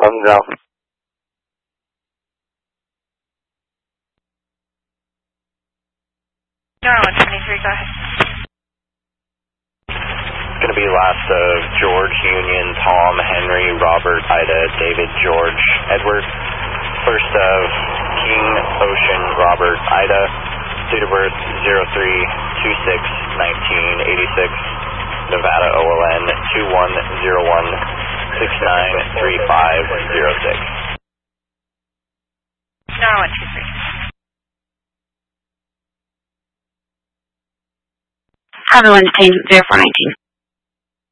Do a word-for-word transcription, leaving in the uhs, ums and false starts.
eleven South. Star one seventy-three, go ahead. Going to be last of George, Union, Tom, Henry, Robert, Ida, David, George, Edward. First of King, Ocean, Robert, Ida. Date of birth zero three two six nineteen eighty-six. Nevada O L N two one zero one six nine three five zero six. Star one two three. Everyone's team zero four nineteen.